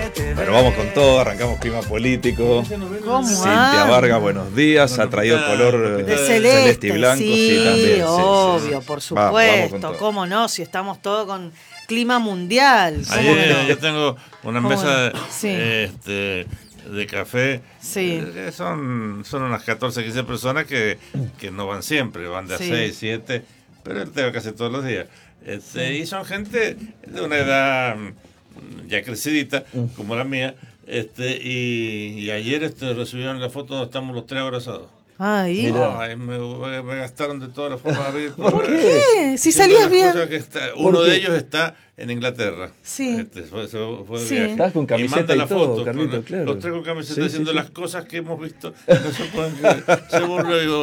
Bueno, vamos con todo, arrancamos clima político. ¿Cómo Cintia Vargas, buenos días. Ha traído el color de celeste y blanco. Sí, también. obvio, sí. por supuesto. Vamos ¿Cómo no? Si estamos todos con clima mundial. Ayer yo tengo una mesa Sí. de café. Sí. Son unas 14, 15 personas que no van siempre, van de a 6, 7, pero él te ve casi todos los días. Y son gente de una edad ya crecidita, como la mía, y ayer recibieron la foto donde estamos los tres abrazados. Ay, me gastaron de todas las formas. ¿Por qué? Si salías bien. Uno de ellos está en Inglaterra. Sí. Fue Sí. Estás con camiseta y la todo, foto, Carlito, claro. Los tres con camiseta Sí, diciendo sí, las cosas que hemos visto. No se pueden creer. Se burló, digo,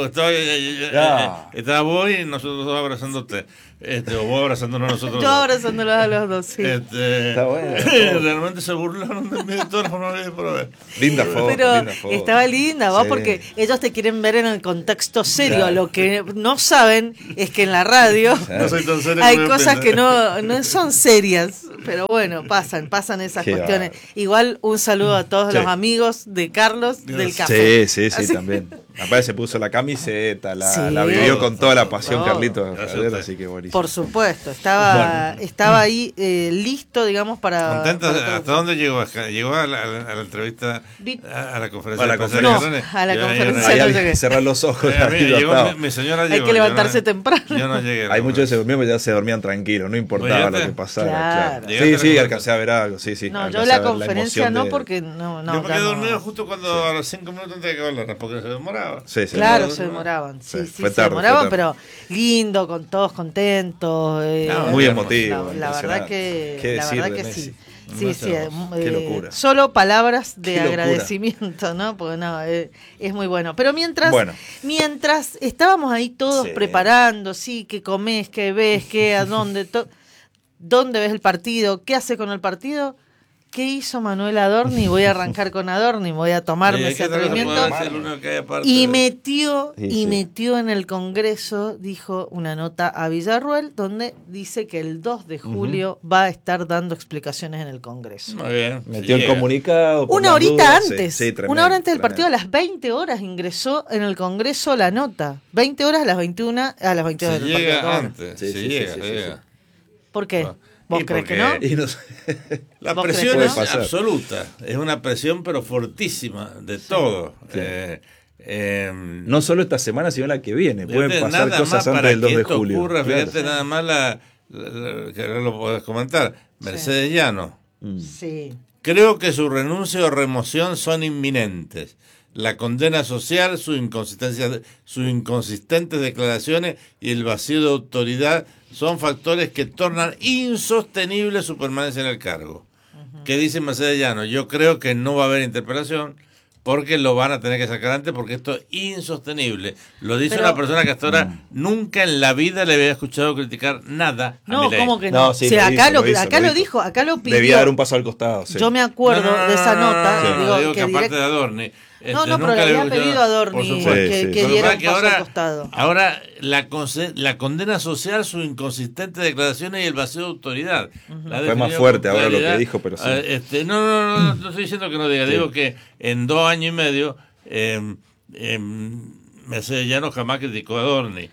estaba vos y nosotros dos abrazándote. O vos abrazándonos nosotros. Yo abrazándolos a los dos, sí. Está bueno. Realmente se burlaron de mí de todas las formas de por ver. Linda foto. Pero linda foto. estaba linda, vos, Sí. porque ellos te quieren ver en el contexto serio. Claro. Lo que no saben es que en la radio No soy tan serio hay como yo cosas pienso. que no son serias. Pero bueno, pasan esas Qué cuestiones. Igual un saludo a todos Sí. los amigos de Carlos del café. Sí, Así- también. Aparte se puso la camiseta, la Sí. vivió con toda la pasión, Todo. Carlito, Gracias ayer, a usted. así que buenísimo. Por supuesto, estaba ahí listo, digamos, para... ¿Contenta? para- ¿Hasta dónde llegó? ¿Llegó a la entrevista, Vi- a la conferencia A la de prensa? conferencia. No, a la conferencia Ahí no hay llegué. que cerrar los ojos. A mí Carlito, llegó, estaba. mi señora Hay llegó. que levantarse yo no- temprano. Yo no llegué. Hay muchos que se durmieron, pero ya se dormían tranquilos, no importaba ¿Llegaste? lo que pasara. Claro. Claro. ¿Llegaste a la Sí, conferencia? alcancé a ver algo, sí. No, alcancé yo a la ver conferencia emoción no, de- porque no. Yo me ya quedé no. dormido justo cuando a los 5 minutos antes de que hablara, porque se demoraba. Sí, Claro, no, se demoraban. Sí, fue se tarde, demoraban, fue tarde. pero lindo, con todos contentos. Muy la- emotivo. La verdad que, ¿Qué la decir verdad de que Messi? sí. No Sí, sé, sí, qué locura. solo palabras de Qué locura. agradecimiento, ¿no? Porque no, es muy bueno. Pero mientras Bueno. estábamos ahí todos Sí. preparando, sí, qué comés, qué ves, qué, a dónde, dónde ves el partido, qué hace con el partido, qué hizo Manuel Adorni. Voy a arrancar con Adorni, voy a tomarme ese atrevimiento. Y metió en el Congreso, dijo una nota a Villarruel, donde dice que el 2 de julio va a estar dando explicaciones en el Congreso. Muy bien. Metió el comunicado. por Una las horita dudas, antes, sí, tremendo, una hora antes del partido, a tremendo. las 20 horas ingresó en el Congreso la nota. 20 horas a las 21, a las 22 Se del partido. llega antes. Sí, Se sí, llega, sí, se sí, llega. ¿Por qué? Ah. ¿Vos Y crees que porque- no? Y no sé. La ¿Vos presión crees es que no? absoluta. Es una presión, pero fortísima, de todo. Sí. No No solo esta semana, sino la que viene. Pueden pasar nada cosas más antes para del 2 que de esto julio. ocurra, Claro. fíjate nada más que ahora lo podés comentar. Mercedes Llano. Sí. Creo que su renuncia o remoción son inminentes. La condena social, sus inconsistentes declaraciones y el vacío de autoridad son factores que tornan insostenible su permanencia en el cargo. ¿Qué dice Mercedes Llano? Yo creo que no va a haber interpelación porque lo van a tener que sacar antes porque esto es insostenible. Lo dice Pero- una persona que hasta ahora nunca en la vida le había escuchado criticar nada a No, Milei. ¿cómo que no? No, sí, Si lo acá hizo, lo lo hizo, acá lo lo hizo. dijo, acá lo pidió. Debía dar un paso al costado. Sí. Yo me acuerdo de esa nota. Digo que que aparte de Adorni. No, pero nunca le había escuchado- pedido a Adorni por supuesto. que Sí, sí. Lo que diera pasa un es que paso al costado. ahora la condena social, sus inconsistentes declaraciones y el vacío de autoridad. La ha Fue más definido fuerte con ahora lo que claridad. dijo, pero sí. No estoy diciendo que no diga. Sí. Digo que en 2 años y medio Mercedes Llano jamás criticó a Adorni.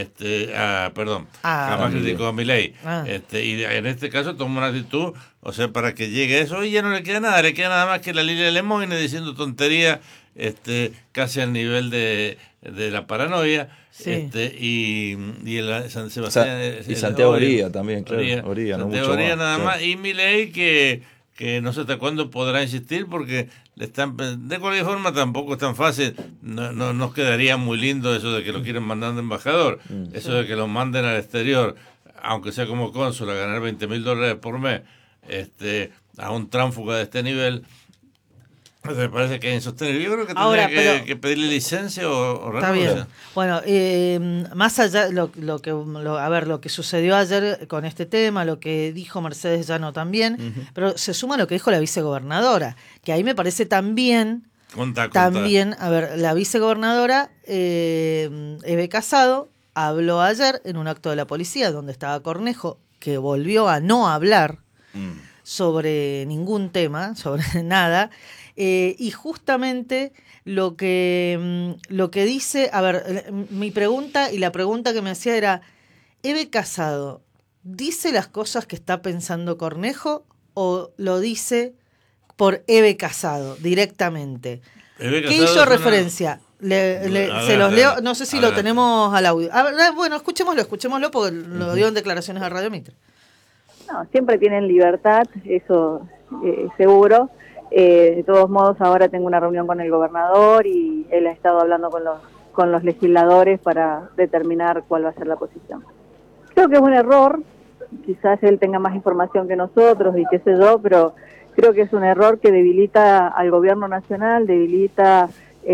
Jamás criticó a Milei. Y en este caso tomó una actitud, o sea, para que llegue eso y ya no le queda nada más que la Lilia Lemógenes diciendo tonterías, casi al nivel de la paranoia. Sí. Y el San Sebastián Y Santiago Oría también, claro. Oría, no Santiago mucho Oría más, nada claro. más. Y Milei que no sé hasta cuándo podrá insistir porque le están de cualquier forma tampoco es tan fácil. No nos quedaría muy lindo eso de que lo quieren mandar de embajador, eso de que lo manden al exterior, aunque sea como cónsul, a ganar $20,000 por mes, a un tránfuga de este nivel. Me parece que es insostenible. Yo creo que Ahora, tendría pero- que pedirle licencia o Está renuncia. bien. Bueno, más allá lo que sucedió ayer con este tema, lo que dijo Mercedes Llano también, pero se suma lo que dijo la vicegobernadora, que ahí me parece también, Contá. a ver, la vicegobernadora Eve Casado habló ayer en un acto de la policía donde estaba Cornejo, que volvió a no hablar sobre ningún tema, sobre nada, y justamente lo que dice, a ver, mi pregunta y la pregunta que me hacía era, ¿Eve Casado dice las cosas que está pensando Cornejo o lo dice por Eve Casado directamente? ¿Qué hizo referencia? Se los leo, no sé si lo tenemos al audio. A ver, bueno, escuchémoslo porque lo dio en declaraciones a Radio Mitre. No, siempre tienen libertad, eso seguro. De todos modos, ahora tengo una reunión con el gobernador y él ha estado hablando con los legisladores para determinar cuál va a ser la posición. Creo que es un error, quizás él tenga más información que nosotros y qué sé yo, pero creo que es un error que debilita al gobierno nacional, debilita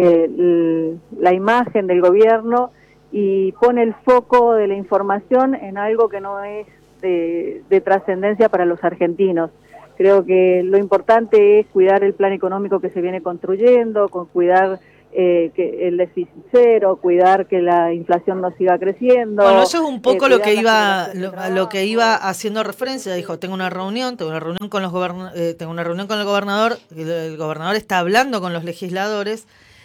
la imagen del gobierno y pone el foco de la información en algo que no es de trascendencia para los argentinos. Creo que lo importante es cuidar el plan económico que se viene construyendo, con cuidar que el déficit cero, cuidar que la inflación no siga creciendo. Bueno, eso es un poco lo que iba haciendo referencia. Dijo, tengo una reunión con el gobernador, el gobernador está hablando con los legisladores.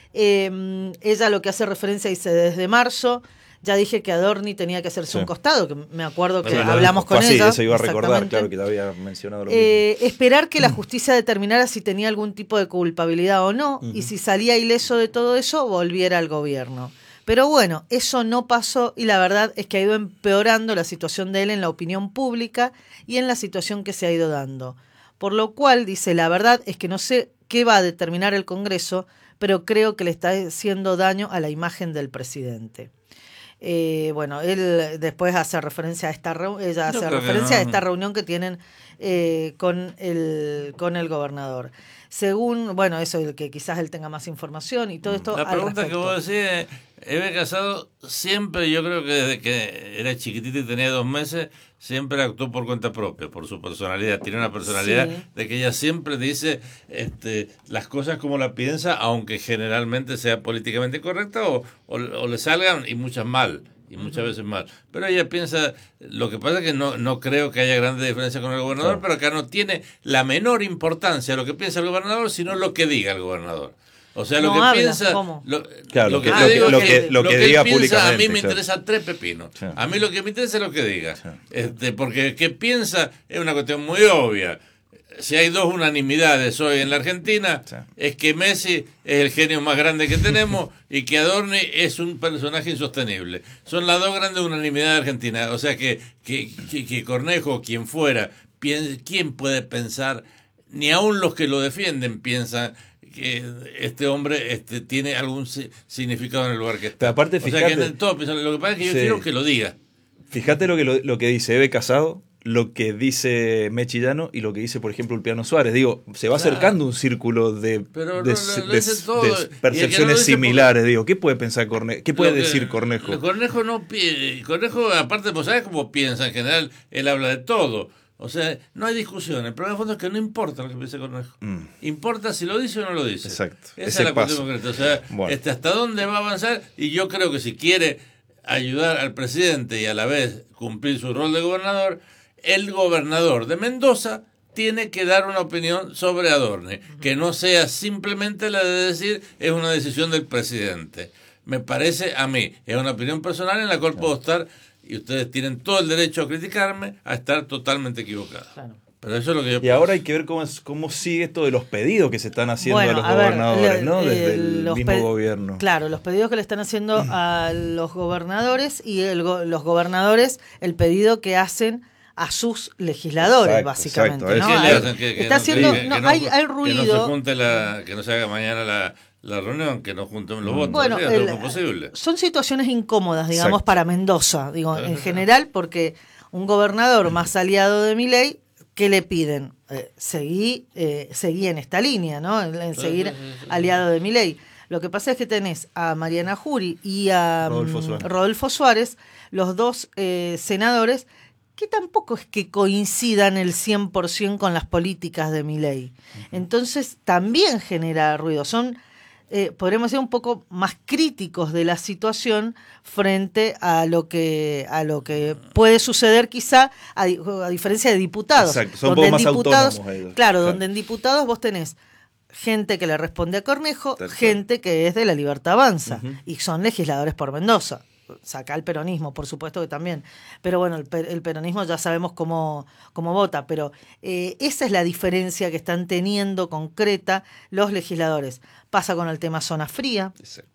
Ella lo que hace referencia dice desde marzo. Ya dije que Adorni tenía que hacerse un costado, que me acuerdo que hablamos con ella. Eso iba a recordar, claro, que te había mencionado lo mismo. Esperar que la justicia determinara si tenía algún tipo de culpabilidad o no, y si salía ileso de todo eso, volviera al gobierno. Pero bueno, eso no pasó y la verdad es que ha ido empeorando la situación de él en la opinión pública y en la situación que se ha ido dando. Por lo cual, dice, la verdad es que no sé qué va a determinar el Congreso, pero creo que le está haciendo daño a la imagen del presidente. Bueno, él después hace referencia a esta reunión que tienen con el gobernador. Según, bueno, eso es el que quizás él tenga más información y todo esto. La pregunta que vos decís, Eve Casado siempre, yo creo que desde que era chiquitita y tenía 2 meses, siempre actuó por cuenta propia, por su personalidad. Tiene una personalidad de que ella siempre dice las cosas como la piensa, aunque generalmente sea políticamente correcta o le salgan y muchas mal. Y muchas veces mal. Pero ella piensa, lo que pasa es que no creo que haya grande diferencia con el gobernador, pero acá no tiene la menor importancia lo que piensa el gobernador, sino lo que diga el gobernador. O sea, lo que piensa, lo que diga públicamente. A mí me interesa 3 pepinos. Sí. A mí lo que me interesa es lo que diga. Sí. Porque qué piensa es una cuestión muy obvia. Si hay 2 unanimidades hoy en la Argentina, es que Messi es el genio más grande que tenemos y que Adorni es un personaje insostenible. Son las 2 grandes unanimidades de Argentina. O sea que Cornejo, quien fuera, ¿quién puede pensar? Ni aun los que lo defienden piensan que este hombre tiene algún significado en el lugar que está. Pero aparte, fíjate, o sea que en todo, lo que pasa es que yo quiero que lo diga. Fíjate lo que dice Eve Casado, lo que dice Mechillano y lo que dice, por ejemplo, Ulpiano Suárez. Digo, se va acercando un círculo de percepciones similares. Digo, ¿qué puede pensar Cornejo? ¿Qué puede decir Cornejo? Cornejo, aparte, pues, ¿sabes cómo piensa? En general, él habla de todo. O sea, no hay discusión. El problema de fondo es que no importa lo que piense Cornejo. Importa si lo dice o no lo dice. Exacto. Esa es la cuestión concreta. O sea, hasta dónde va a avanzar. Y yo creo que si quiere ayudar al presidente y a la vez cumplir su rol de gobernador, el gobernador de Mendoza tiene que dar una opinión sobre Adorni, que no sea simplemente la de decir es una decisión del presidente. Me parece a mí, es una opinión personal en la cual puedo estar, y ustedes tienen todo el derecho a criticarme, a estar totalmente equivocado. Claro. Pero eso es lo que yo pienso. Y ahora hay que ver cómo sigue esto de los pedidos que se están haciendo a los gobernadores, ¿no? Desde el mismo gobierno. Claro, los pedidos que le están haciendo a los gobernadores y los gobernadores, el pedido que hacen a sus legisladores, básicamente. Exacto. ¿No? Hay ruido. Que no se junte que no se haga mañana la reunión, que no junten los votos. Bueno, es posible. Son situaciones incómodas, digamos, para Mendoza, en general, porque un gobernador más aliado de Milei, ¿qué le piden? Seguí en esta línea, ¿no? En seguir aliado de Milei. Lo que pasa es que tenés a Mariana Jury y a Rodolfo Suárez, los 2 senadores, que tampoco es que coincidan el 100% con las políticas de Milei. Entonces también genera ruido. Son podremos ser un poco más críticos de la situación frente a lo que puede suceder quizá a diferencia de diputados. Exacto, son un poco más autónomos ellos. Claro, donde en diputados vos tenés gente que le responde a Cornejo, gente que es de la Libertad Avanza, y son legisladores por Mendoza. Saca el peronismo, por supuesto que también. Pero bueno, el peronismo ya sabemos cómo vota, pero esa es la diferencia que están teniendo concreta los legisladores. Pasa con el tema zona fría,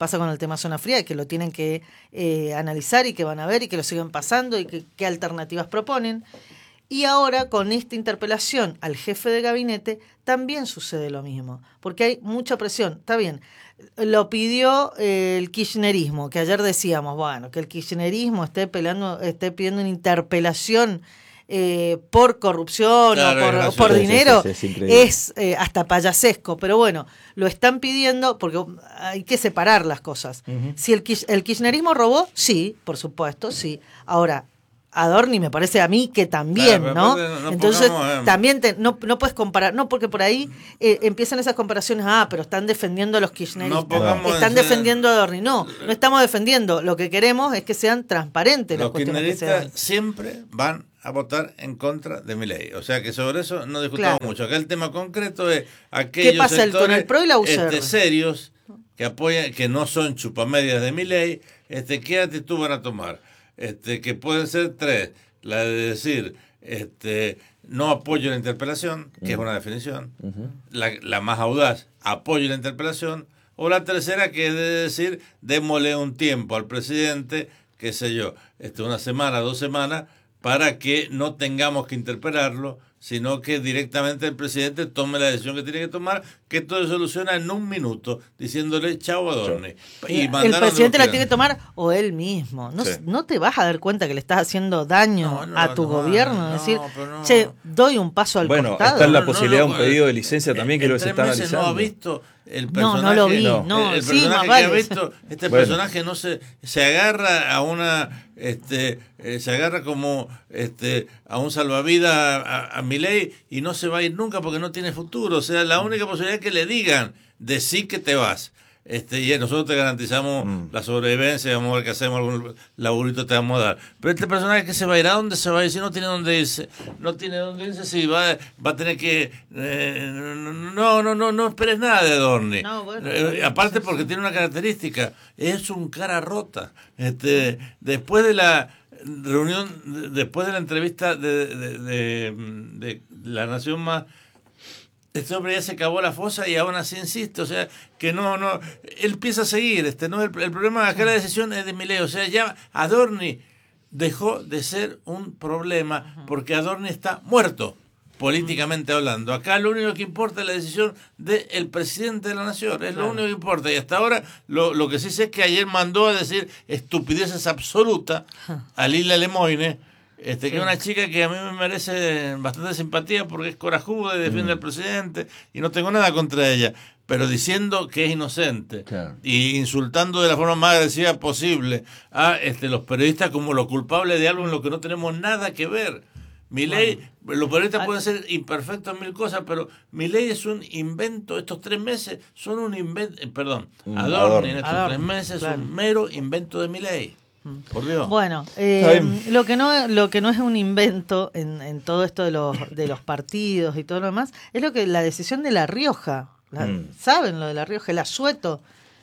que lo tienen que analizar y que van a ver y que lo siguen pasando y qué alternativas proponen. Y ahora con esta interpelación al jefe de gabinete también sucede lo mismo, porque hay mucha presión. Está bien, lo pidió el kirchnerismo, que ayer decíamos, bueno, que el kirchnerismo esté pidiendo una interpelación por corrupción o por dinero, es hasta payasesco, pero bueno, lo están pidiendo porque hay que separar las cosas. Si el kirchnerismo robó, sí, por supuesto, sí. Ahora, Adorni me parece a mí que también, ¿no? Entonces también no puedes comparar, no, porque por ahí empiezan esas comparaciones, pero están defendiendo a los kirchneristas, están defendiendo a Adorni. No estamos defendiendo, lo que queremos es que sean transparentes las cuestiones que se dan. Los kirchneristas siempre van a votar en contra de Milei, o sea que sobre eso no discutamos mucho. Acá el tema concreto es aquellos ¿qué pasa sectores con el PRO y la UCR? Serios que apoyan, que no son chupamedias de Milei, ¿qué actitud van a tomar? Que pueden ser tres: la de decir no apoyo la interpelación, que es una definición, la más audaz, apoyo la interpelación, o la tercera, que es de decir démosle un tiempo al presidente, qué sé yo, 1 semana, 2 semanas, para que no tengamos que interpelarlo, sino que directamente el presidente tome la decisión que tiene que tomar, que todo se soluciona en 1 minuto, diciéndole chao a Adorni. El presidente la tiene que tomar o él mismo. No te vas a dar cuenta que le estás haciendo daño a tu gobierno, decir, doy un paso al costado. Bueno, está en la posibilidad de un pedido de licencia también que lo se está analizando. No ha visto el personaje, no lo vi, el personaje que ha visto, personaje no se agarra a una se agarra como a un salvavidas a Milei y no se va a ir nunca porque no tiene futuro. O sea, la única posibilidad es que le digan decí que te vas. Y nosotros te garantizamos la sobrevivencia, vamos a ver qué hacemos, algún laburito te vamos a dar. Pero este personaje que se va a ir, ¿a dónde se va a ir? Si no tiene dónde irse, si va a tener que... no esperes nada de Adorni. Aparte porque tiene una característica, es un cara rota. Después de la reunión, después de la entrevista de La Nación Más, este hombre ya se acabó la fosa y aún así insiste, o sea, que no, él empieza a seguir, el problema acá, la decisión es de Milei, o sea, ya Adorni dejó de ser un problema porque Adorni está muerto, políticamente hablando. Acá lo único que importa es la decisión del presidente de la nación, es lo único que importa, y hasta ahora lo que sí sé es que ayer mandó a decir estupideces absolutas a Lila Lemoine, que es una chica que a mí me merece bastante simpatía porque es corajuda y defiende al presidente y no tengo nada contra ella, pero diciendo que es inocente y insultando de la forma más agresiva posible a los periodistas como los culpables de algo en lo que no tenemos nada que ver. Milei, los periodistas pueden ser imperfectos en 1000 cosas, pero Milei es un invento. Estos 3 meses son un invento, Adorni en estos 3 meses es un mero invento de Milei. Por Dios. Bueno, lo que no es un invento en todo esto de los partidos y todo lo demás es la decisión de La Rioja. ¿Saben lo de La Rioja? El asueto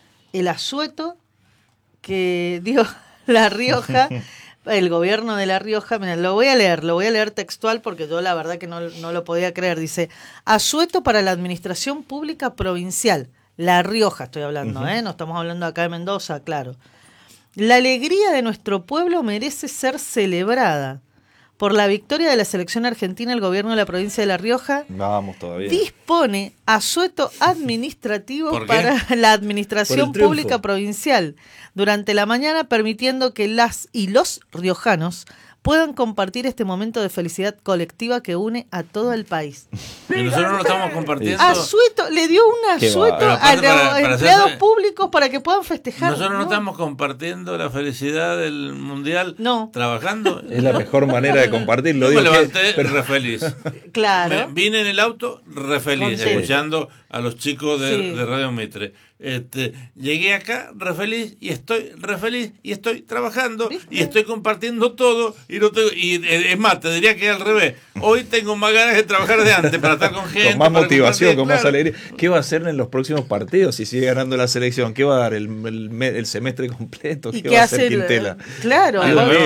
que La Rioja, el gobierno de La Rioja, mira, lo voy a leer textual porque yo la verdad que no lo podía creer. Dice: asueto para la administración pública provincial, La Rioja estoy hablando, no estamos hablando acá de Mendoza, claro. La alegría de nuestro pueblo merece ser celebrada. Por la victoria de la selección argentina, el gobierno de la provincia de La Rioja dispone asueto administrativo para la administración pública provincial durante la mañana, permitiendo que las y los riojanos puedan compartir este momento de felicidad colectiva que une a todo el país. Y nosotros no lo estamos compartiendo. Asueto, le dio un asueto a los empleados públicos para que puedan festejar. Nosotros no estamos compartiendo la felicidad del mundial trabajando. Es la mejor manera de compartirlo. Yo me levanté re feliz. Claro. Vine en el auto re feliz, escuchando a los chicos de Radio Mitre. Llegué acá re feliz y estoy re feliz y estoy trabajando. ¿Viste? Y estoy compartiendo todo y es más, te diría que al revés. Hoy tengo más ganas de trabajar de antes para estar con gente, con más motivación, con más alegría. ¿Qué va a hacer en los próximos partidos si sigue ganando la selección? ¿Qué va a dar el semestre completo? ¿Y qué va a hacer Quintela? Claro,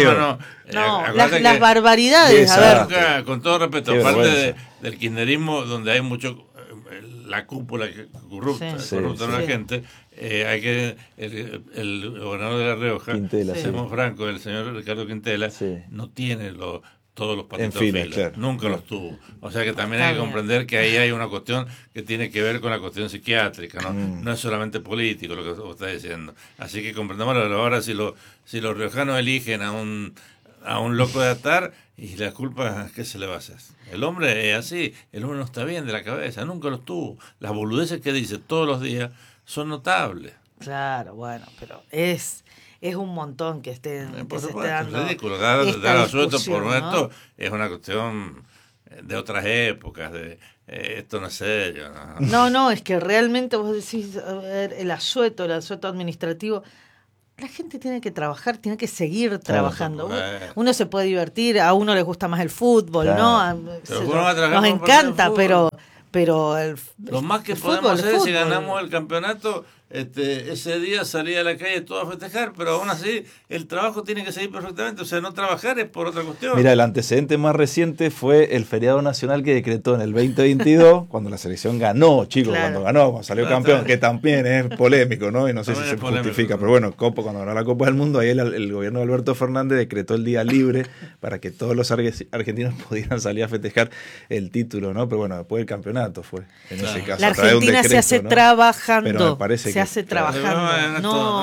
las barbaridades. A ver, con todo respeto, aparte del kirchnerismo, donde hay mucho la cúpula corrupta en la gente, hay que el gobernador de La Rioja, seamos francos, el señor Ricardo Quintela, no tiene todos los patitos filas, nunca los tuvo. O sea que también hay que comprender que ahí hay una cuestión que tiene que ver con la cuestión psiquiátrica, no es solamente político lo que vos está diciendo. Así que comprendamos ahora si los riojanos eligen a un loco de atar, y la culpa, ¿qué se le va a hacer? El hombre es así, el hombre no está bien de la cabeza, nunca los tuvo. Las boludeces que dice todos los días son notables. Claro, bueno, pero es un montón que estén por que supuesto, se esté dando es ridículo. Dar asueto por esto es una cuestión de otras épocas, esto no es serio. No, es que realmente vos decís, a ver, el asueto administrativo. La gente tiene que trabajar, tiene que seguir trabajando. Uno se puede divertir, a uno le gusta más el fútbol, ¿no? Nos encanta, pero lo más que podemos hacer si ganamos el campeonato, ese día salir a la calle todo a festejar, pero aún así el trabajo tiene que seguir perfectamente. O sea, no trabajar es por otra cuestión. Mira, el antecedente más reciente fue el feriado nacional que decretó en el 2022 cuando la selección ganó, chicos, cuando salió campeón, que también es polémico, ¿no? Y no sé si se justifica, pero bueno, cuando ganó la Copa del Mundo, ahí el gobierno de Alberto Fernández decretó el día libre para que todos los argentinos pudieran salir a festejar el título, ¿no? Pero bueno, después del campeonato fue, en ese caso. La Argentina decreto, se hace trabajando. Pero me parece que hace trabajando.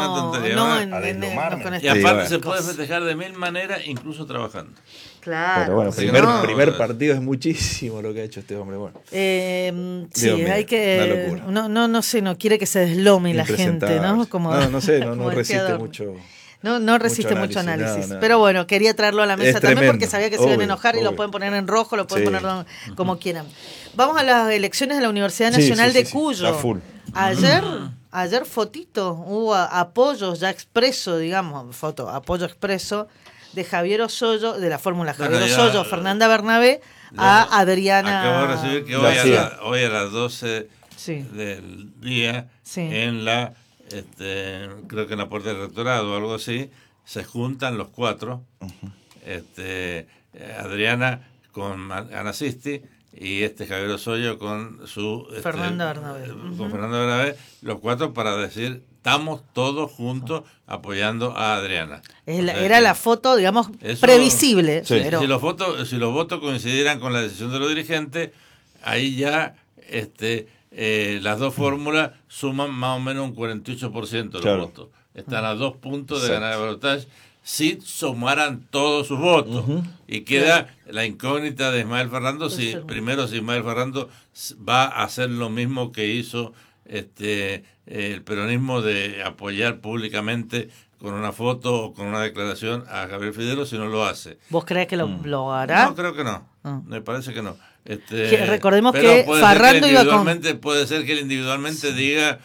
Y aparte se puede festejar de mil maneras, incluso trabajando. Claro. Pero bueno, primer partido es muchísimo lo que ha hecho este hombre. Bueno. Sí, hay que. No sé, no quiere que se deslome la gente, ¿no? Como, no sé, no resiste mucho. No resiste mucho análisis. Pero bueno, quería traerlo a la mesa también porque sabía que se iban a enojar y lo pueden poner en rojo, lo pueden poner como quieran. Vamos a las elecciones de la Universidad Nacional de Cuyo. Ayer fotito, hubo apoyos ya expreso, digamos, apoyo expreso de Javier Osoyo, de la fórmula Javier Osoyo, Fernanda Bernabé, a Adriana. Acabo de recibir que hoy a las 12 del día, en la, creo que en la puerta del rectorado o algo así, se juntan los cuatro, Adriana con Ana Sisti, y Javier Osoyo con su Fernanda Bernabé. Con Fernanda Bernabé, los cuatro para decir estamos todos juntos apoyando a Adriana. Era la foto, digamos, previsible. Pero si los votos coincidieran con la decisión de los dirigentes, ahí ya las dos fórmulas suman más o menos un 48% de los votos. Están a 2 puntos de ganar el balotaje si sumaran todos sus votos. Y queda la incógnita de Ismael Ferrando, si Ismael Ferrando va a hacer lo mismo que hizo el peronismo de apoyar públicamente con una foto o con una declaración a Gabriel Fidel, si no lo hace. ¿Vos crees que lo hará? No, creo que no. Me parece que no. Recordemos que Ferrando iba con... Puede ser que él individualmente diga...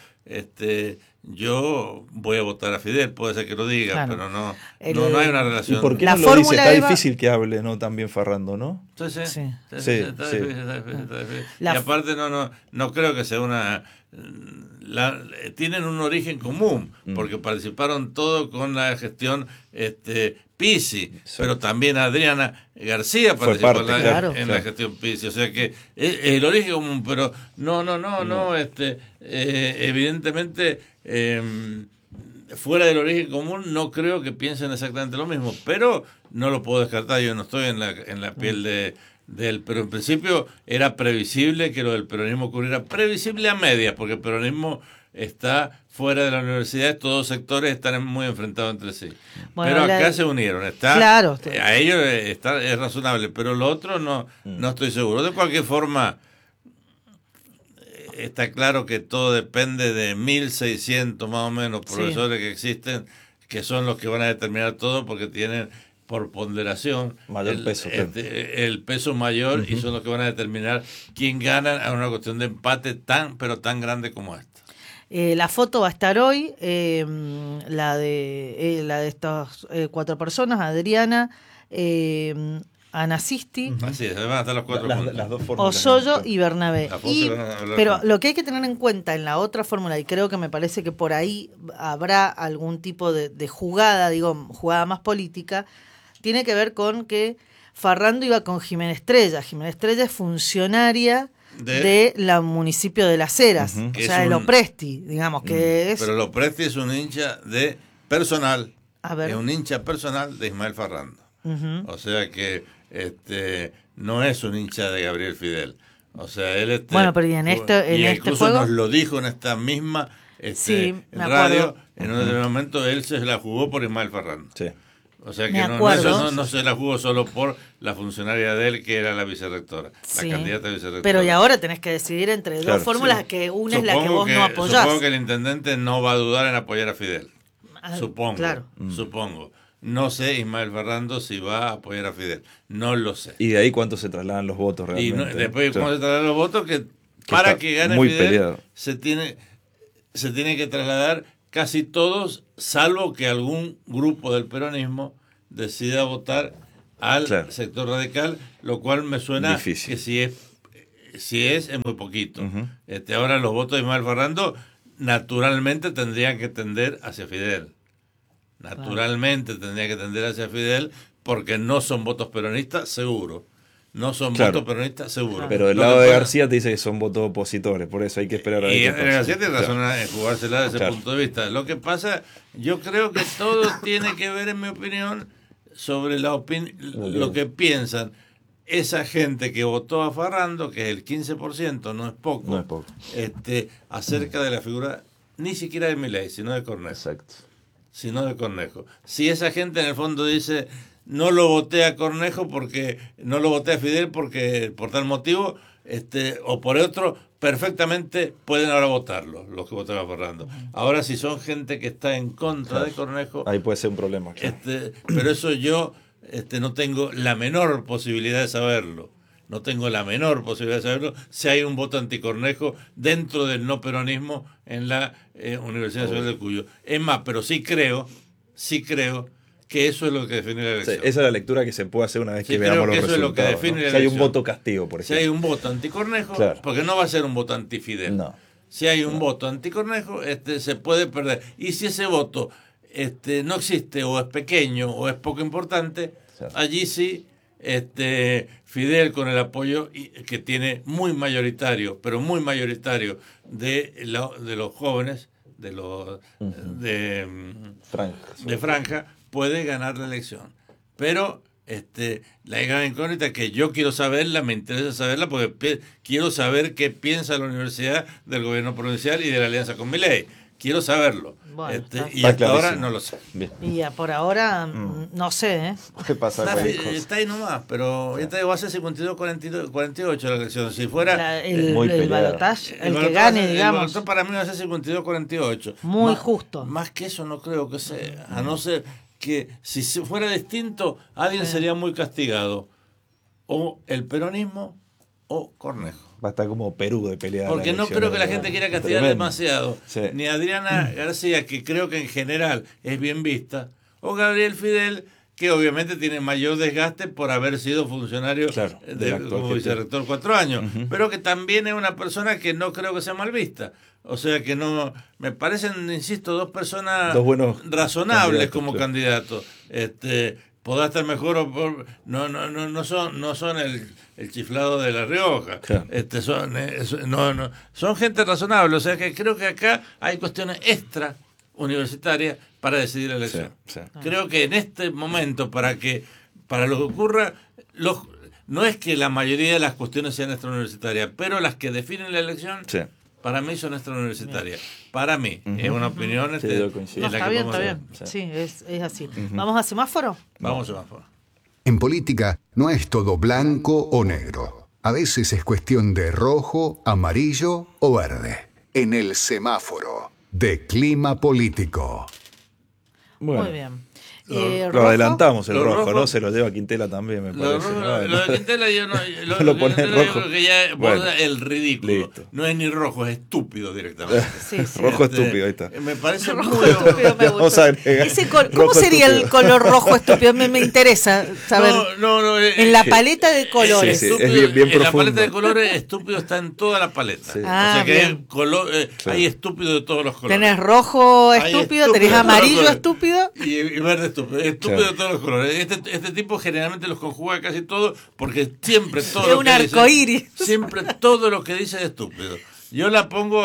yo voy a votar a Fidel, puede ser que lo diga, pero no hay una relación. ¿Y por qué no lo dice? Está difícil que hable, ¿no? También Ferrando, ¿no? Sí. Está difícil. Y aparte no creo que sea una... tienen un origen común, porque participaron todos con la gestión Pizzi, pero también Adriana García participó en la gestión Pizzi, o sea que es el origen común, pero evidentemente fuera del origen común no creo que piensen exactamente lo mismo, pero no lo puedo descartar, yo no estoy en la piel de él, pero en principio era previsible que lo del peronismo ocurriera, previsible a medias, porque el peronismo está fuera de la universidad, estos dos sectores están muy enfrentados entre sí. Bueno, pero acá se unieron, claro, a ellos es razonable, pero lo otro no estoy seguro. De cualquier forma, está claro que todo depende de 1.600 más o menos profesores que existen, que son los que van a determinar todo porque tienen por ponderación mayor peso, el peso mayor, y son los que van a determinar quién gana a una cuestión de empate pero tan grande como esta. La foto va a estar hoy, la de estas 4 personas, Adriana, Ana Sisti, así es, van a estar las 4 las dos fórmulas, Osoyo y Bernabé. Pero con... lo que hay que tener en cuenta en la otra fórmula, y creo que me parece que por ahí habrá algún tipo de jugada, jugada más política, tiene que ver con que Farrando iba con Jimena Estrella. Jimena Estrella es funcionaria de la municipio de Las Heras, o sea, de Lopresti, digamos que es... Pero Lopresti es un hincha de personal, es un hincha personal de Ismael Farrando. O sea que no es un hincha de Gabriel Fidel. O sea, él bueno, pero y en este juego nos lo dijo en esta misma radio, en un momento él se la jugó por Ismael Farrando. Sí. O sea que no se la jugó solo por la funcionaria de él, que era la vicerrectora, la candidata a vicerrectora. Pero y ahora tenés que decidir entre dos fórmulas, que una es la que vos no apoyás. Supongo que el intendente no va a dudar en apoyar a Fidel. Supongo. No sé, Ismael Farrando, si va a apoyar a Fidel. No lo sé. ¿Y de ahí cuánto se trasladan los votos realmente? Y después cómo se trasladan los votos, que para que gane Fidel se tiene que trasladar casi todos, salvo que algún grupo del peronismo decida votar al sector radical, lo cual me suena difícil. Que si es muy poquito. Ahora los votos de Ismael Farrando naturalmente tendrían que tender hacia Fidel. Porque no son votos peronistas, seguro. No son votos peronistas, seguro. Pero del lado de García te dice que son votos opositores, por eso hay que esperar a ver. Y García tiene razón en jugársela desde ese punto de vista. Lo que pasa, yo creo que todo tiene que ver, en mi opinión, sobre lo que piensan esa gente que votó a Farrando, que es el 15%, no es poco, acerca de la figura ni siquiera de Milei, sino de Cornejo. Exacto. Si esa gente en el fondo dice... No lo voté a Cornejo porque no lo voté a Fidel porque por tal motivo o por otro, perfectamente pueden ahora votarlo, los que votaron a Farrando. Ahora, si son gente que está en contra de Cornejo, ahí puede ser un problema. Pero eso yo no tengo la menor posibilidad de saberlo. Si hay un voto anticornejo dentro del no peronismo en la Universidad Nacional del Cuyo. Es más, pero sí creo que eso es lo que define la elección. Esa es la lectura que se puede hacer una vez que veamos los resultados. Eso es lo que define la elección. Si hay un voto castigo, por ejemplo. Si hay un voto anticornejo, porque no va a ser un voto antifidel. No. Si hay un voto anticornejo, se puede perder. Y si ese voto no existe, o es pequeño, o es poco importante, allí sí, Fidel, con el apoyo que tiene muy mayoritario de los jóvenes, de franja, puede ganar la elección. Pero la gran incógnita que yo quiero saberla, me interesa saberla, porque quiero saber qué piensa la universidad del gobierno provincial y de la alianza con Milei. Quiero saberlo. Bueno, y hasta ahora no lo sé. Bien. Y por ahora no sé. ¿Qué pasa? Está ahí nomás, pero ya te digo, va a ser 52-48 la elección. Si fuera el balotaje, el que gane, digamos. El balotaje para mí va a ser 52-48. Muy justo. Más que eso no creo que sea. A no ser que si fuera distinto, alguien sería muy castigado. O el peronismo o Cornejo. Va a estar como Perú de pelear. Porque no creo que la gente quiera castigar demasiado. Ni Adriana García, que creo que en general es bien vista, o Gabriel Fidel, que obviamente tiene mayor desgaste por haber sido funcionario como vicerrector 4 años, pero que también es una persona que no creo que sea mal vista. O sea que no, me parecen, insisto, dos personas razonables como candidatos. Podrá estar mejor o por, no son el chiflado de La Rioja. Son gente razonable. O sea que creo que acá hay cuestiones extra universitarias para decidir la elección. Creo que en este momento, para lo que ocurra, no es que la mayoría de las cuestiones sean extrauniversitarias, pero las que definen la elección para mí son extrauniversitarias. Para mí, es una opinión Sí, yo coincido. No, está bien, está bien. Sí, es así. ¿Vamos a semáforo? Vamos a semáforo. En política no es todo blanco o negro. A veces es cuestión de rojo, amarillo o verde. En el semáforo de clima político. Bueno, Muy bien. lo ¿rojo? adelantamos el Lo rojo, rojo. ¿no? Se lo lleva Quintela también, me Lo, parece. rojo, lo de Quintela yo no. Lo pone Quintela rojo. yo creo que ya Bueno, borda el ridículo. listo. No es ni rojo, es estúpido directamente. Sí, sí. Rojo estúpido, ahí está. Me parece Rojo muy. estúpido me Vamos gustó. a agregar ¿Cómo rojo sería el estúpido. color rojo estúpido? Me interesa saber. No, En la paleta de colores. Sí, sí. Es bien en la profundo. paleta de colores, estúpido está en toda la paleta. Sí. Ah, o sea que bien. hay estúpido de todos los colores. Tenés rojo Hay estúpido, estúpido tenés de todos los amarillo colores. estúpido. Y verde estúpido. Estúpido Claro. de todos los colores. Este tipo generalmente los conjuga casi todo porque siempre todo Es lo un que dice. arcoíris. Siempre todo lo que dice es estúpido. Yo la pongo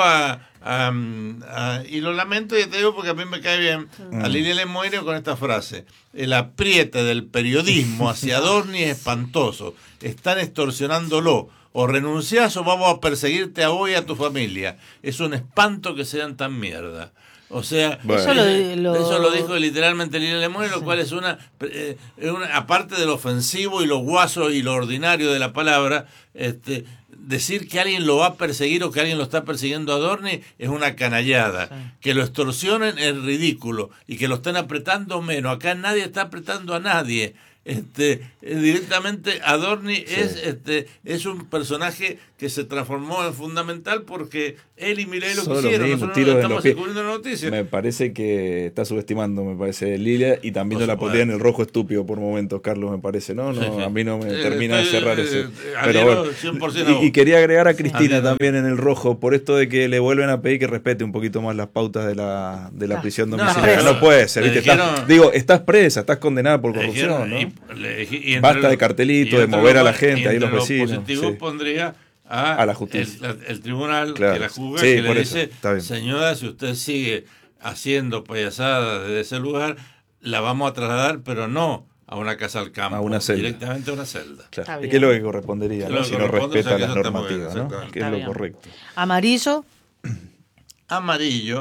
y lo lamento y te digo porque a mí me cae bien a Lilia Lemoyne con esta frase: el apriete del periodismo hacia Adorni es espantoso, están extorsionándolo, o renunciás o vamos a perseguirte a vos y a tu familia, es un espanto que sean tan mierda. O sea, Bueno. eso lo dijo literalmente Lilia Lemoyne, lo cual es una, aparte de lo ofensivo y lo guaso y lo ordinario de la palabra, decir que alguien lo va a perseguir o que alguien lo está persiguiendo a Adorni es una canallada. Sí. Que lo extorsionen es ridículo y que lo estén apretando menos. Acá nadie está apretando a nadie. Directamente Adorni es un personaje que se transformó en fundamental porque él y Milei lo quisieron. Nosotros no estamos descubriendo la noticia. Me parece que está subestimando, me parece, Lilia, y también la pondría en el rojo estúpido por momentos, Carlos, me parece. No, a mí no me termina de cerrar ese. Pero bueno, 100% y quería agregar a Cristina también en el rojo, por esto de que le vuelven a pedir que respete un poquito más las pautas de la prisión domiciliaria. No puede ser, ¿viste? Estás presa, estás condenada por corrupción, ¿no? Basta de cartelito, de mover a la gente, ahí los vecinos. Positivo pondría a la justicia. El tribunal claro. que la juzga, sí, que le dice, eso, señora, si usted sigue haciendo payasadas desde ese lugar, la vamos a trasladar, pero no a una casa al campo, a una celda. Directamente a una celda. Claro. Es que es lo que correspondería, ¿no? Si no respeta las normativas, ¿no? Que es lo correcto. Amarillo. Amarillo.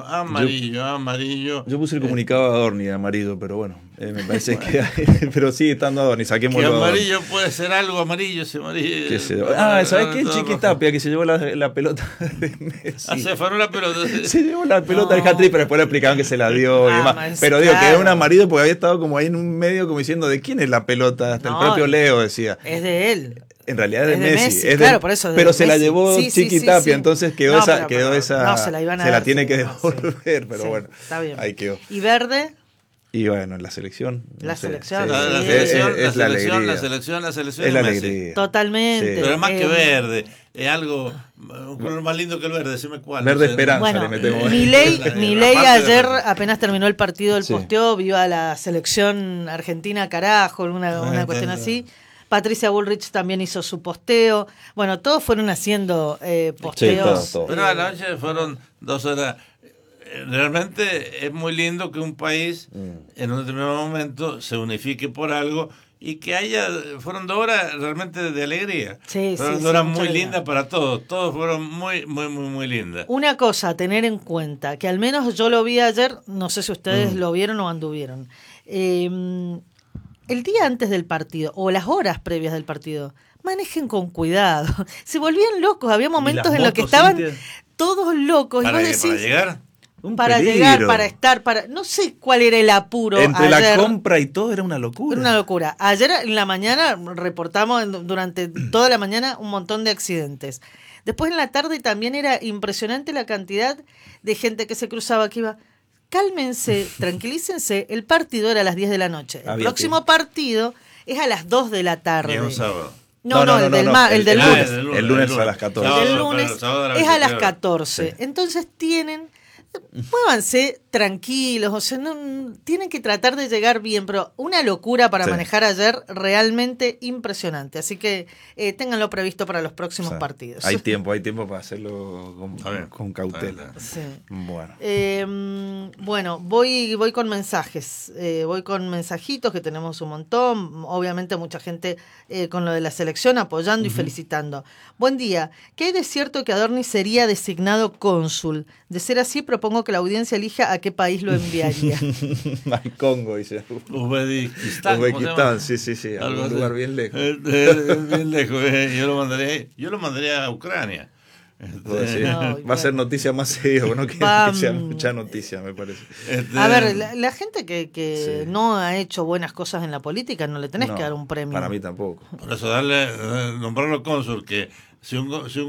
Yo puse el comunicado a Adorni de amarillo, pero bueno, me parece que pero sigue estando Adorni, saquémoslo. Que amarillo puede ser algo amarillo, ese amarillo. ¿Sabes qué? Chiquitapia, que se llevó la pelota de Messi. Se afanó la pelota. Se llevó la pelota del hat-trick, pero después le explicaban que se la dio y demás. Pero digo que es un amarillo porque había estado como ahí en un medio como diciendo ¿de quién es la pelota? Hasta el propio Leo decía. Es de él. En realidad es de Messi. Claro, por eso pero se Messi. la llevó Chiquitapia, entonces quedó esa. No, se la iban a se dar, la tiene que devolver, pero bueno. Está bien. Ahí quedó. ¿Y verde? Y bueno, la selección. La selección. Es la alegría. La selección es la alegría. Totalmente. Pero más que verde. Es algo, un color más lindo que el verde, decime cuál. Verde esperanza, bueno, le metemos. Milei ayer, apenas terminó el partido del posteo, viva la selección argentina, carajo, una cuestión así. Patricia Bullrich también hizo su posteo. Bueno, todos fueron haciendo posteos. Sí, todo. Pero a la noche fueron 2 horas. Realmente es muy lindo que un país en un determinado momento se unifique por algo y que fueron 2 horas realmente de alegría. Fueron 2 horas muy lindas para todos. Todos fueron muy, muy, muy, muy lindas. Una cosa a tener en cuenta, que al menos yo lo vi ayer, no sé si ustedes lo vieron o anduvieron. El día antes del partido o las horas previas del partido, manejen con cuidado. Se volvían locos. Había momentos en los que estaban todos locos. ¿Para, y vos decís, para llegar? Para llegar, para estar, no sé cuál era el apuro. Entre ayer, la compra y todo era una locura. Era una locura. Ayer en la mañana reportamos durante toda la mañana un montón de accidentes. Después en la tarde también era impresionante la cantidad de gente que se cruzaba, que iba... Cálmense, tranquilícense, el partido era a las 10 de la noche. El próximo partido es a las 2 de la tarde. Y es un sábado. No, el del lunes. El lunes a las 14. El lunes es a las 14. Entonces tienen muévanse tranquilos, o sea, no tienen que tratar de llegar bien, pero una locura para manejar ayer, realmente impresionante. Así que ténganlo previsto para los próximos partidos. Hay tiempo para hacerlo con cautela. Sí. Bueno, voy con mensajes, voy con mensajitos que tenemos un montón, obviamente mucha gente con lo de la selección apoyando y felicitando. Buen día, ¿qué hay de cierto que Adorni sería designado cónsul? De ser así, propongo que la audiencia elija a qué país lo enviaría. Al Congo, dice. Uzbekistán, sí, a un lugar bien lejos. Bien lejos, yo lo mandaría a Ucrania. Va a ser noticia más seguido, no que sea mucha noticia, me parece. A ver, la gente que no ha hecho buenas cosas en la política, no le tenés que dar un premio. Para mí tampoco. Por eso nombrarlo cónsul, que si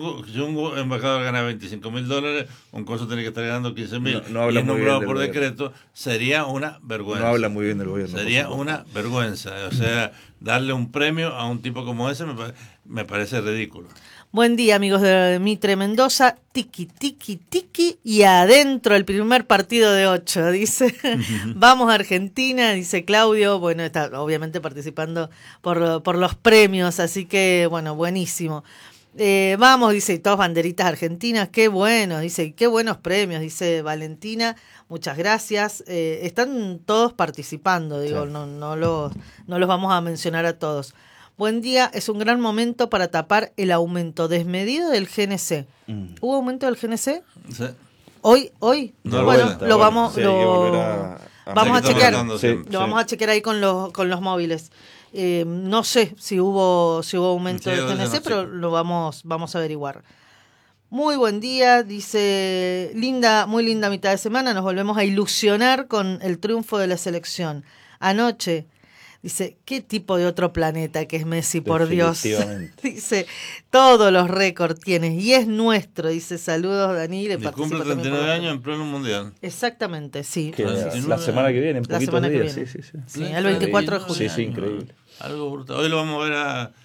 un embajador gana $25,000, un cónsul tiene que estar ganando $15,000. No habla y es nombrado por decreto, sería una vergüenza. No habla muy bien del gobierno. Sería una vergüenza. O sea, darle un premio a un tipo como ese me parece ridículo. Buen día, amigos de Mitre Mendoza. Tiki, tiki, tiki. Y adentro el primer partido de 8, dice. Vamos a Argentina, dice Claudio. Bueno, está obviamente participando por los premios, así que, bueno, buenísimo. Vamos, dice, todas banderitas argentinas. Qué bueno, dice, qué buenos premios, dice Valentina. Muchas gracias. Están todos participando, digo, sí. No los vamos a mencionar a todos. Buen día, es un gran momento para tapar el aumento desmedido del GNC. ¿Hubo aumento del GNC? Sí. ¿Hoy? No, bueno, lo vamos, sí, vamos a chequear. Lo vamos a chequear ahí con los móviles. No sé si hubo aumento del GNC, pero lo vamos a averiguar. Muy buen día, dice, muy linda mitad de semana, nos volvemos a ilusionar con el triunfo de la selección. Anoche, dice, ¿qué tipo de otro planeta que es Messi, por Dios? Dice, todos los récords tienes y es nuestro. Dice, saludos, Dani. Y cumple 39 años en pleno mundial. Exactamente, sí. La semana que viene, en poquitos días. Sí, el 24 de julio. Sí, increíble. Algo brutal. Hoy lo vamos a ver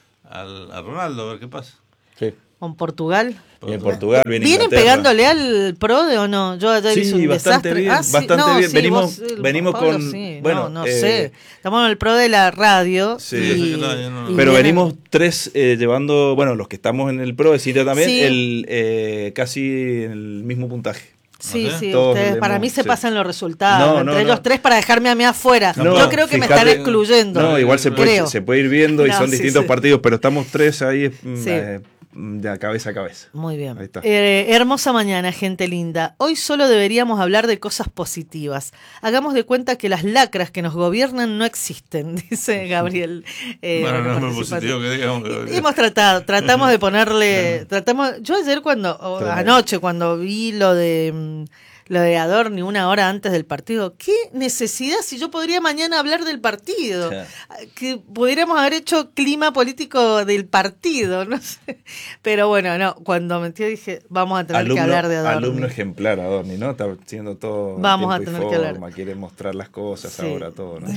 a Ronaldo, a ver qué pasa. Sí. ¿Con Portugal? Y en Portugal viene ¿Vienen pegándole al PRODE o no? Yo ayer hice un bastante desastre. Bien, bastante bien. Venimos Pablo, con... Sí. Bueno, no sé. Estamos en el PRO de la radio. Sí. Pero venimos 3 llevando... Bueno, los que estamos en el PRO de Cita también, casi el mismo puntaje. Sí, ustedes para mí se pasan los resultados. Entre ellos 3 para dejarme a mí afuera. Yo creo que me están excluyendo. No, igual se puede ir viendo y son distintos partidos, pero estamos 3 ahí... de cabeza a cabeza. Muy bien. Hermosa mañana, gente linda. Hoy solo deberíamos hablar de cosas positivas. Hagamos de cuenta que las lacras que nos gobiernan no existen, dice Gabriel. Bueno, no es muy positivo que digamos. Hemos tratamos de ponerle... Yo ayer anoche cuando vi lo de Adorni una hora antes del partido, ¿qué necesidad si yo podría mañana hablar del partido? Sí. Que pudiéramos haber hecho clima político del partido, no sé. Pero bueno, no, cuando metió dije, vamos a tener que hablar de Adorni. Alumno ejemplar Adorni, ¿no? Está haciendo todo. Vamos a tener que hablar. Quiere mostrar las cosas ahora, todo, ¿no?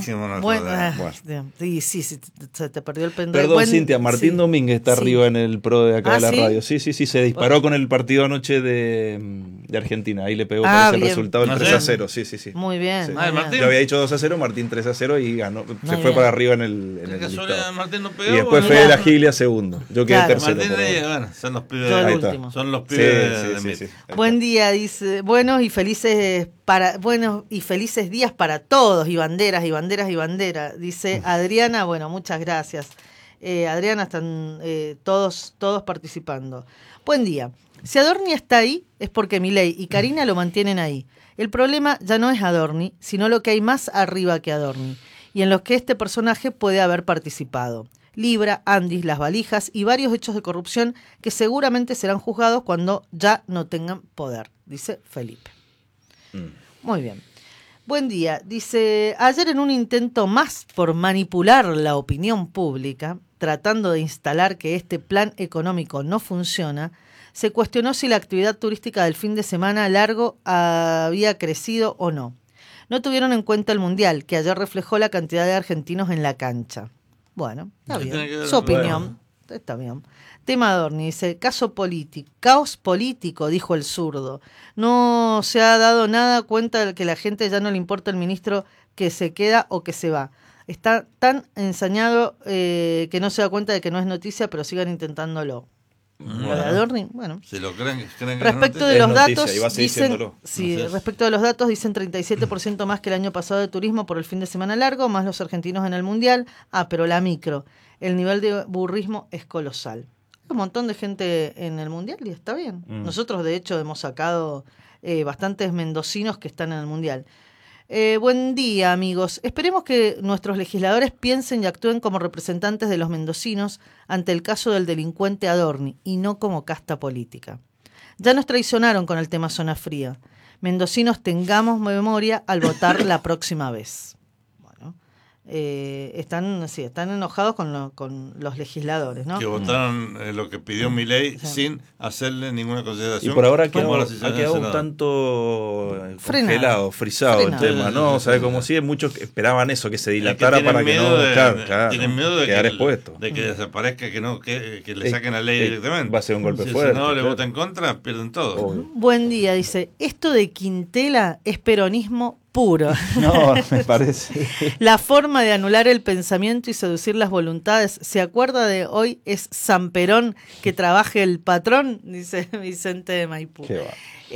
Sí, se te perdió el pendrive. Perdón, Cintia, Martín Domínguez está arriba en el PRO de acá de la radio. Sí, se disparó con el partido anoche de Argentina. Ahí le pegó el resultado el 3-0, sí. Muy bien. Sí. Martín. Yo había dicho 2-0, Martín 3-0 y ganó. Se fue para arriba en el listado. Martín no pegó, y después Fede La Gilia segundo. Yo quedé tercero. Martín, son los pibes. Yo el último. Son los pibes sí. Buen día, dice. Buenos y felices días para todos y banderas. Dice Adriana, bueno, muchas gracias. Adriana, están todos participando. Buen día. Si Adorni está ahí, es porque Milei y Karina lo mantienen ahí. El problema ya no es Adorni, sino lo que hay más arriba que Adorni, y en los que este personaje puede haber participado. Libra, Andis, las valijas y varios hechos de corrupción que seguramente serán juzgados cuando ya no tengan poder, dice Felipe. Muy bien. Buen día. Dice, ayer en un intento más por manipular la opinión pública, tratando de instalar que este plan económico no funciona, se cuestionó si la actividad turística del fin de semana largo había crecido o no. No tuvieron en cuenta el Mundial, que ayer reflejó la cantidad de argentinos en la cancha. Bueno, está bien. Su opinión. está bien. Tema Adorni, dice, caos político, dijo el zurdo. No se ha dado nada cuenta de que la gente ya no le importa el ministro que se queda o que se va. Está tan ensañado que no se da cuenta de que no es noticia, pero sigan intentándolo. Lo de Adorni, bueno. Si lo creen respecto de los datos, dicen, sí, respecto de los datos, dicen 37% más que el año pasado de turismo por el fin de semana largo, más los argentinos en el Mundial. Pero la micro, el nivel de burrismo es colosal. Hay un montón de gente en el Mundial y está bien. Nosotros, de hecho, hemos sacado bastantes mendocinos que están en el Mundial. Buen día, amigos. Esperemos que nuestros legisladores piensen y actúen como representantes de los mendocinos ante el caso del delincuente Adorni y no como casta política. Ya nos traicionaron con el tema zona fría. Mendocinos, tengamos memoria al votar la próxima vez. Bueno, están enojados con los legisladores, ¿no? Que votaron lo que pidió Milei sin hacerle ninguna consideración. Y por ahora ha quedado un tanto congelado, frisado el tema, ¿no? O sea, como si muchos esperaban eso, que se dilatara para que no... Tienen miedo de quedar expuesto. De que desaparezca, que le saquen la ley directamente. Va a ser un golpe fuerte. Si no le votan en contra, pierden todo. Obvio. Buen día, dice, esto de Quintela es peronismo puro. No, me parece. La forma de anular el pensamiento y seducir las voluntades. ¿Se acuerda de hoy es San Perón que trabaje el patrón? Dice Vicente de Maipú. Qué va.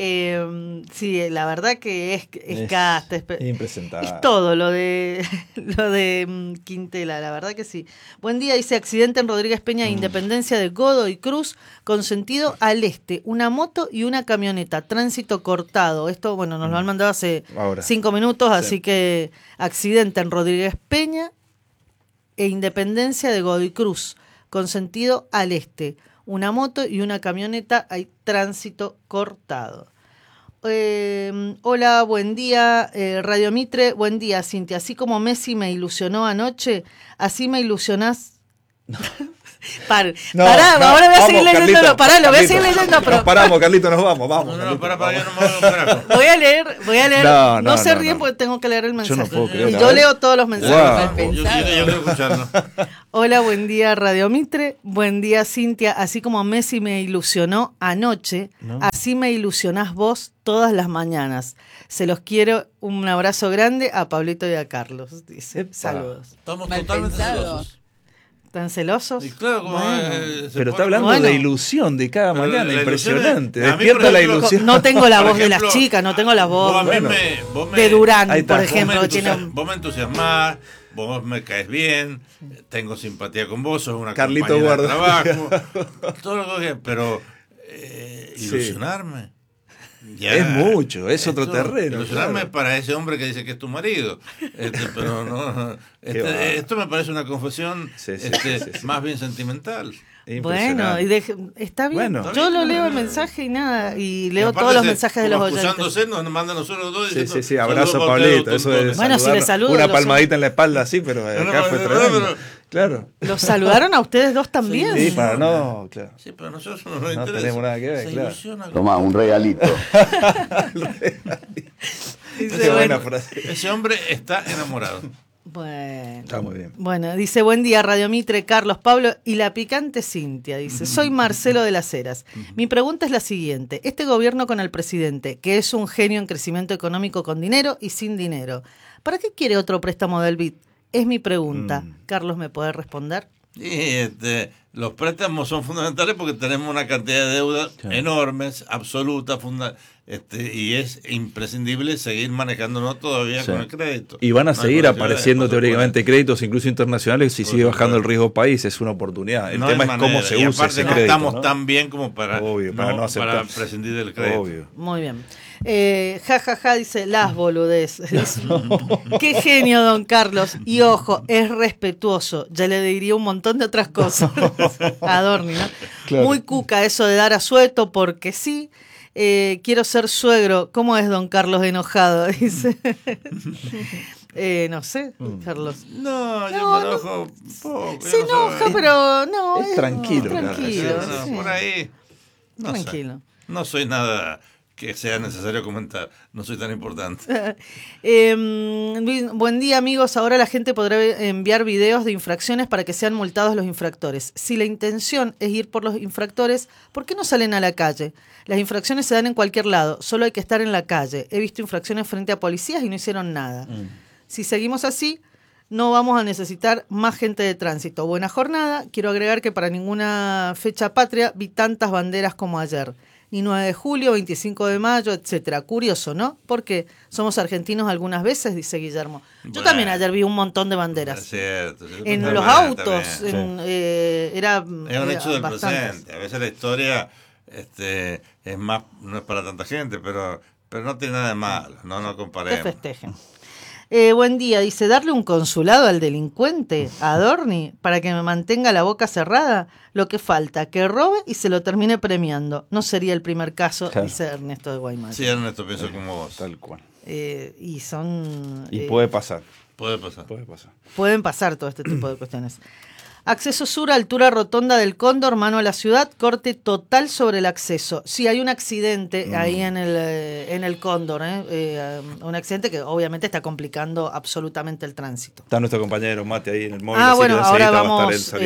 Sí, la verdad que es casta, es impresentable. Es todo lo de Quintela, la verdad que sí. Buen día, dice accidente en Rodríguez Peña, Independencia de Godoy Cruz, con sentido al este, una moto y una camioneta, tránsito cortado. Esto, bueno, nos lo han mandado hace 5 minutos, así que accidente en Rodríguez Peña e Independencia de Godoy Cruz, con sentido al este. Una moto y una camioneta, hay tránsito cortado. Hola, buen día, Radio Mitre. Buen día, Cintia. Así como Messi me ilusionó anoche, así me ilusionás. Pará, ahora voy a seguir leyéndolo. Pará, lo voy a seguir leyendo. Pero... Nos paramos, Carlito, nos vamos. No, para, yo no me voy a un Voy a leer. No se ríen porque tengo que leer el mensaje. Yo no puedo creer. Y yo leo todos los mensajes. Wow. Yo quiero escucharlo. Hola, buen día, Radio Mitre. Buen día, Cintia. Así como Messi me ilusionó anoche, así me ilusionás vos todas las mañanas. Se los quiero. Un abrazo grande a Pablito y a Carlos. Dice. Saludos. Estamos totalmente celosos. ¿Están celosos? Y claro, como pero está hablando de ilusión de cada mañana, impresionante. Despierta la ilusión. No tengo la voz de las chicas, no tengo la voz de Durán, por ejemplo. Vos me entusiasmás, vos me caes bien, tengo simpatía con vos, sos una Carlito compañera de Guarda. trabajo, todo lo que pero ilusionarme. Ya, es mucho, es otro terreno. Ilusionarme para ese hombre que dice que es tu marido. Pero no. Esto me parece una confesión más bien sentimental. Bueno, está bien. Bueno, yo lo leo el mensaje y nada, y leo todos los mensajes de los oyentes. Acusándose, nos mandan nosotros dos. Diciendo, sí, abrazo a Pablito. Eso de bueno, si le saludo. Una palmadita en la espalda, sí, pero acá fue tremendo. Claro. ¿Los saludaron a ustedes dos también? Sí, claro. Sí, pero nosotros no nos interesa. No tenemos nada que ver, claro. Tomá, un regalito. Ese hombre está enamorado. Bueno, está muy bien. Bueno, dice, buen día, Radio Mitre, Carlos, Pablo y la picante Cintia. Dice, soy Marcelo de las Heras. Mi pregunta es la siguiente. Este gobierno con el presidente, que es un genio en crecimiento económico con dinero y sin dinero, ¿para qué quiere otro préstamo del BID? Es mi pregunta. Carlos, ¿me puede responder? Sí, los préstamos son fundamentales porque tenemos una cantidad de deuda enormes, absoluta, y es imprescindible seguir manejándonos todavía con el crédito. Y van a seguir apareciendo teóricamente créditos, incluso internacionales, si sigue bajando el riesgo país, es una oportunidad. El tema es cómo se usa ese crédito. Estamos tan bien como para para prescindir del crédito. Obvio. Muy bien. Dice, las boludeces. Qué genio, don Carlos. Y ojo, es respetuoso. Ya le diría un montón de otras cosas. Adorni, ¿no? Claro. Muy cuca eso de dar asueto porque sí. Quiero ser suegro. ¿Cómo es don Carlos enojado? Dice. No sé, Carlos. No, yo me enojo un poco. Se enoja, pero no. Es tranquilo. Tranquilo. Por ahí. Tranquilo. No soy nada que sea necesario comentar. No soy tan importante. Buen día, amigos. Ahora la gente podrá enviar videos de infracciones para que sean multados los infractores. Si la intención es ir por los infractores, ¿por qué no salen a la calle? Las infracciones se dan en cualquier lado, solo hay que estar en la calle. He visto infracciones frente a policías y no hicieron nada. Si seguimos así, no vamos a necesitar más gente de tránsito. Buena jornada. Quiero agregar que para ninguna fecha patria vi tantas banderas como ayer. Ni 9 de julio, 25 de mayo, etcétera. Curioso, ¿no? Porque somos argentinos algunas veces, dice Guillermo. Yo también ayer vi un montón de banderas. Es cierto. En los autos. Era es un hecho del bastantes. presente. A veces la historia es más, no es para tanta gente, pero no tiene nada de malo. No Que comparemos. festejen. Buen día, dice, darle un consulado al delincuente, a Adorni, para que me mantenga la boca cerrada, lo que falta, que robe y se lo termine premiando. No sería el primer caso, claro, dice Ernesto de Guaymallén. Sí, Ernesto, pienso como vos. Tal cual. Y son... Y puede pasar. Puede pasar. Pueden pasar todo este tipo de cuestiones. Acceso sur, altura rotonda del Cóndor, mano a la ciudad, corte total sobre el acceso. Sí, hay un accidente ahí en el Cóndor, un accidente que obviamente está complicando absolutamente el tránsito. Está nuestro compañero Mate ahí en el móvil. Bueno, ahora vamos.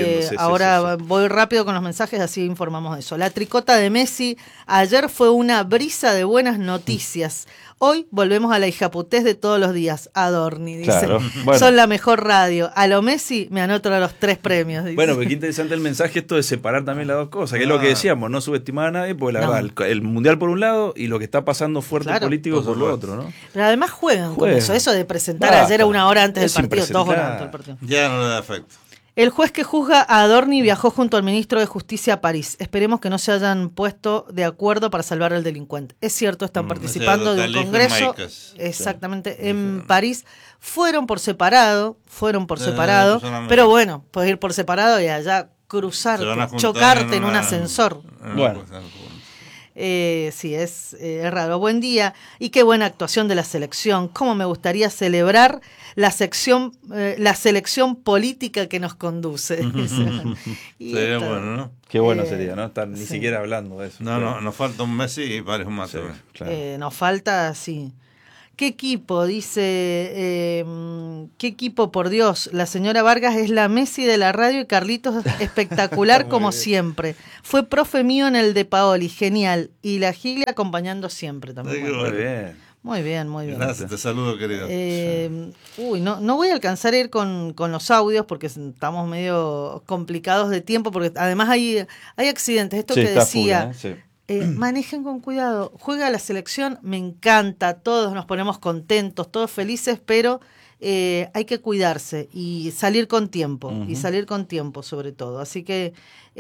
Ahora voy rápido con los mensajes, así informamos de eso. La tricota de Messi, ayer fue una brisa de buenas noticias. Hoy volvemos a la hijaputés de todos los días. Adorni, dice. Claro, bueno. Son la mejor radio. A lo Messi me anoto a los 3 premios. Dice. Bueno, pero qué interesante el mensaje esto de separar también las dos cosas, que es lo que decíamos, no subestimar a nadie, porque la verdad, el mundial por un lado y lo que está pasando fuerte político por lo otro, ¿no? Pero además juegan con eso de presentar ayer a una hora antes del partido, 2 horas antes del partido. Ya no le da efecto. El juez que juzga a Adorni viajó junto al ministro de Justicia a París. Esperemos que no se hayan puesto de acuerdo para salvar al delincuente. Es cierto, están participando de un congreso. Exactamente, en París. Fueron por separado, pero bueno, puedes ir por separado y allá cruzarte, chocarte en un ascensor. Bueno. Sí, es raro. Buen día y qué buena actuación de la selección. Cómo me gustaría celebrar la selección política que nos conduce. Sería bueno, ¿no? Qué bueno sería, ¿no? Estar ni siquiera hablando de eso. No, nos falta un Messi y varios más. Sí, claro. Nos falta, sí. ¿Qué equipo? Dice, ¿qué equipo? Por Dios, la señora Vargas es la Messi de la radio y Carlitos espectacular como siempre. Fue profe mío en el de Paoli, genial. Y la Gilia acompañando siempre también. Muy bien. Muy bien, muy bien. Gracias, te saludo, querido. No voy a alcanzar a ir con los audios porque estamos medio complicados de tiempo, porque además hay accidentes. Esto que decía... manejen con cuidado, juega la selección, me encanta, todos nos ponemos contentos, todos felices, pero hay que cuidarse y salir con tiempo, sobre todo. Así que